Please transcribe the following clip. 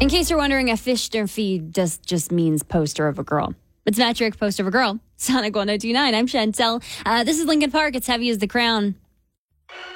In case you're wondering, a Fischler feed just means poster of a girl. It's Matt Trick, poster of a girl. Sonic 102.9. I'm Chantel. This is Lincoln Park. It's heavy as the crown.